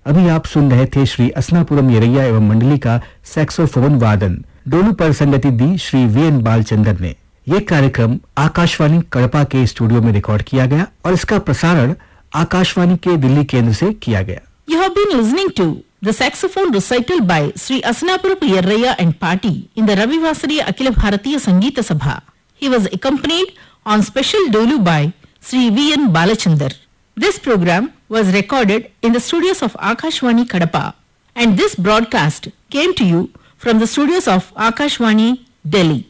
अभी आप सुन रहे थे श्री असनापुरम येरैया एवं मंडली का सैक्सोफोन वादन। डोलू पर संगति दी श्री वीएन बालचंदर ने। ये कार्यक्रम आकाशवाणी कड़पा के स्टूडियो में रिकॉर्ड किया गया और इसका प्रसारण आकाशवाणी के दिल्ली केंद्र से किया गया। You have been listening to the saxophone recital by Sri Asanapuram Yerraya and Party in the Ravivasari Akhila Bharatiya Sangeeta Sabha. He was accompanied on special dolu by Sri V.N. Balachandar. This program was recorded in the studios of Akashwani Kadapa, and this broadcast came to you from the studios of Akashwani, Delhi.